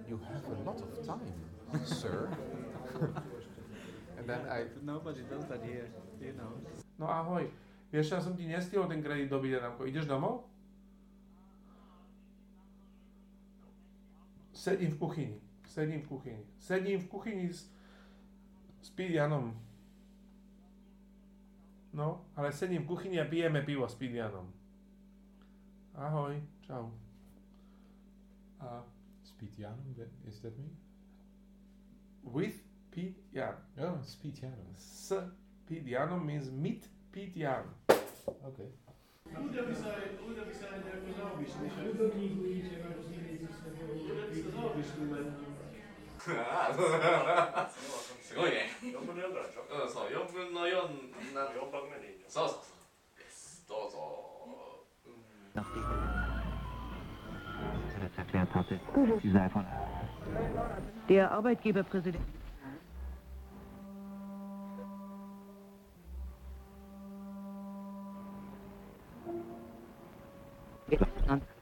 You have a lot of time, sir. And then Nobody does that here, you know. No ahoj, vieš, ja som ti nestihol ten kredit dobiť, Adamko. Ideš domov? Sedím v kuchyni s Pídianom. No, ale sedím v kuchyni a pijeme pivo s Pídianom. Ahoj, čau. Spitianum, is that me? With Pídian. Oh, Spitianum. S Pídianom means mit Pídian. Okay. Uda by sa nejako zaobišli. Hudobníku ide na rôzne veci s tebou. Uda by sa zaobišli len. すごいね。 4分の4からでしょ？ うん、そう、4分の4な。 4拍目でいいんじゃん。 そうそうそう。です。どうぞ。 erklärt hatte, sie sei von der Arbeitgeberpräsident. An